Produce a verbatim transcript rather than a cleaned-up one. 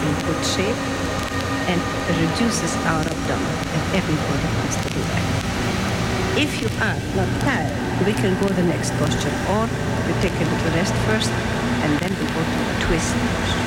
in good shape and reduces our abdomen, and everybody wants to do that. If you are not tired, we can go to the next posture, or we take a little rest first, and then we go to twist posture.